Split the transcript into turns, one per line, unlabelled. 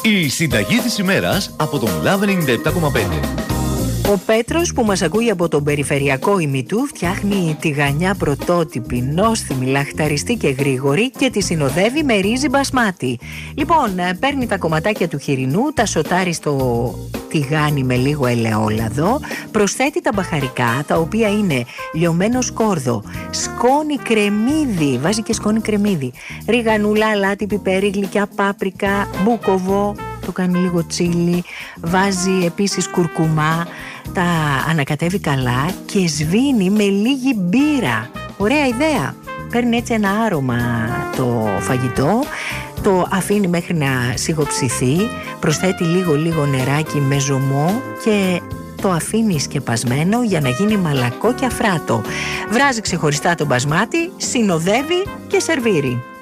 Η συνταγή της ημέρας από τον Love 97,5.
Ο Πέτρος που μας ακούει από τον περιφερειακό ημιτού φτιάχνει τηγανιά πρωτότυπη, νόστιμη, λαχταριστή και γρήγορη και τη συνοδεύει με ρύζι μπασμάτι. Λοιπόν, παίρνει τα κομματάκια του χοιρινού, τα σοτάρει στο τηγάνι με λίγο ελαιόλαδο, προσθέτει τα μπαχαρικά, τα οποία είναι λιωμένο σκόρδο, σκόνη κρεμμύδι, βάζει και σκόνη κρεμμύδι, ριγανούλα, αλάτι, πιπέρι, γλυκιά πάπρικα, μπούκοβο, το κάνει λίγο τσίλι, βάζει επίσης κουρκουμά, τα ανακατεύει καλά και σβήνει με λίγη μπύρα. Ωραία ιδέα. Παίρνει έτσι ένα άρωμα το φαγητό, το αφήνει μέχρι να σιγοψηθεί, προσθέτει λίγο νεράκι με ζωμό και το αφήνει σκεπασμένο για να γίνει μαλακό και αφράτο. Βράζει ξεχωριστά το μπασμάτι, συνοδεύει και σερβίρει.